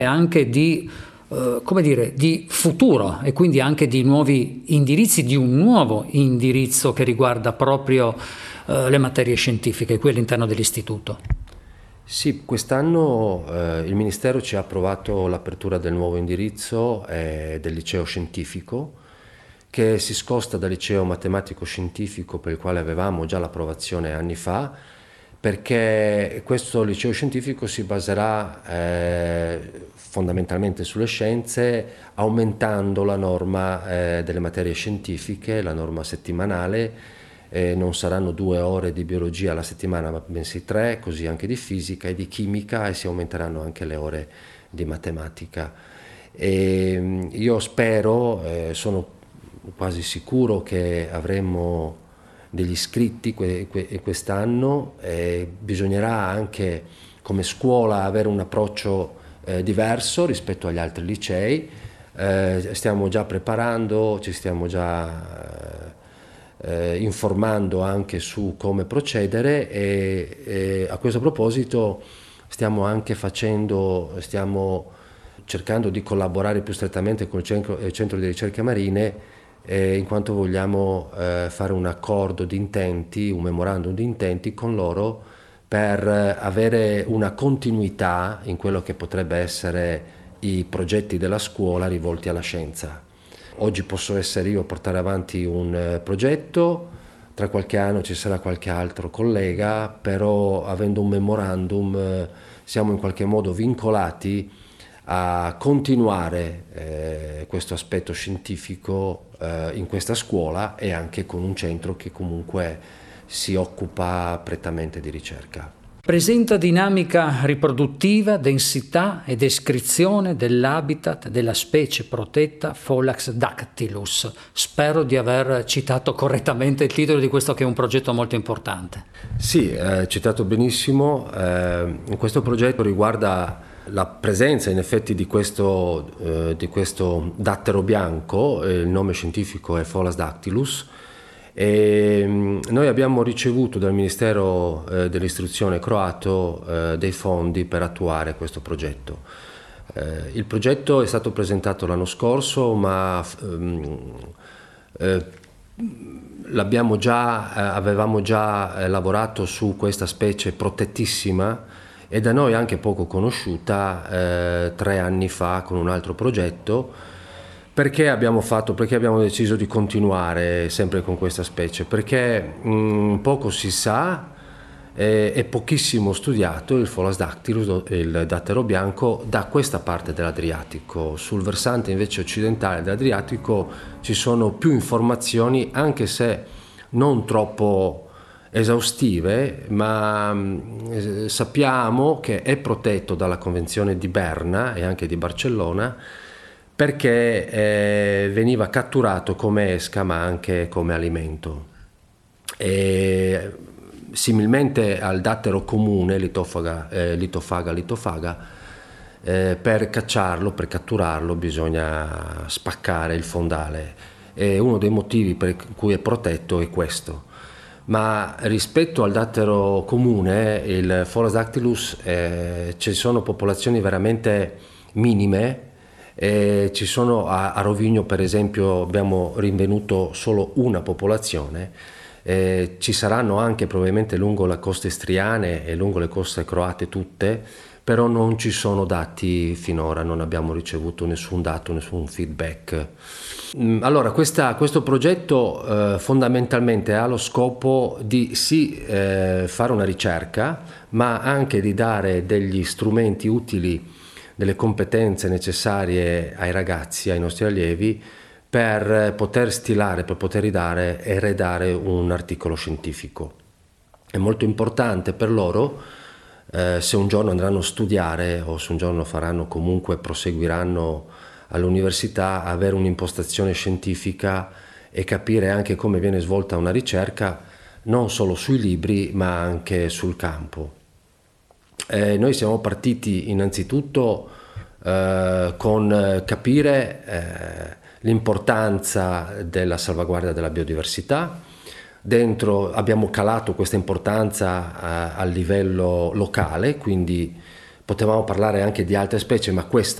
anche di di futuro e quindi anche di nuovi indirizzi, di un nuovo indirizzo che riguarda proprio le materie scientifiche qui all'interno dell'istituto. Sì, quest'anno il Ministero ci ha approvato l'apertura del nuovo indirizzo del liceo scientifico, che si sposta dal liceo matematico-scientifico per il quale avevamo già l'approvazione anni fa, perché questo liceo scientifico si baserà fondamentalmente sulle scienze, aumentando la norma delle materie scientifiche, la norma settimanale. Non saranno 2 ore di biologia alla settimana, ma bensì 3, così anche di fisica e di chimica, e si aumenteranno anche le ore di matematica. E io spero, sono quasi sicuro che avremo degli iscritti quest'anno. Bisognerà anche come scuola avere un approccio diverso rispetto agli altri licei. Stiamo già preparando, ci stiamo già informando anche su come procedere, e a questo proposito stiamo cercando di collaborare più strettamente con il Centro di Ricerche Marine, in quanto vogliamo fare un accordo di intenti, un memorandum di intenti con loro, per avere una continuità in quello che potrebbe essere i progetti della scuola rivolti alla scienza. Oggi posso essere io a portare avanti un progetto, tra qualche anno ci sarà qualche altro collega, però avendo un memorandum siamo in qualche modo vincolati a continuare questo aspetto scientifico in questa scuola, e anche con un centro che comunque si occupa prettamente di ricerca. Presenta dinamica riproduttiva, densità e descrizione dell'habitat della specie protetta Pholax dactylus. Spero di aver citato correttamente il titolo di questo, che è un progetto molto importante. Sì, citato benissimo. Questo progetto riguarda la presenza in effetti di questo dattero bianco, il nome scientifico è Pholax dactylus. E noi abbiamo ricevuto dal Ministero dell'Istruzione croato dei fondi per attuare questo progetto. Il progetto è stato presentato l'anno scorso, ma avevamo già lavorato su questa specie protettissima e da noi anche poco conosciuta 3 anni fa con un altro progetto. Perché abbiamo deciso di continuare sempre con questa specie? Perché poco si sa, è pochissimo studiato il Pholax dactylus, il dattero bianco, da questa parte dell'Adriatico. Sul versante invece occidentale dell'Adriatico ci sono più informazioni, anche se non troppo esaustive, ma sappiamo che è protetto dalla Convenzione di Berna e anche di Barcellona, perché veniva catturato come esca ma anche come alimento. E, similmente al dattero comune Litophaga, per catturarlo bisogna spaccare il fondale, e uno dei motivi per cui è protetto è questo. Ma rispetto al dattero comune, il Pholax dactylus, ci sono popolazioni veramente minime. Ci sono a Rovigno, per esempio, abbiamo rinvenuto solo una popolazione. Ci saranno anche probabilmente lungo le coste istriane e lungo le coste croate tutte, però non ci sono dati finora, non abbiamo ricevuto nessun dato, nessun feedback. Allora, questo progetto fondamentalmente ha lo scopo di fare una ricerca, ma anche di dare degli strumenti utili, delle competenze necessarie ai ragazzi, ai nostri allievi, per poter stilare, per poter ridare e redare un articolo scientifico. È molto importante per loro, se un giorno andranno a studiare o se un giorno proseguiranno all'università, avere un'impostazione scientifica e capire anche come viene svolta una ricerca, non solo sui libri ma anche sul campo. Noi siamo partiti innanzitutto con capire l'importanza della salvaguardia della biodiversità. Dentro abbiamo calato questa importanza a livello locale, quindi Potevamo parlare anche di altre specie, ma questa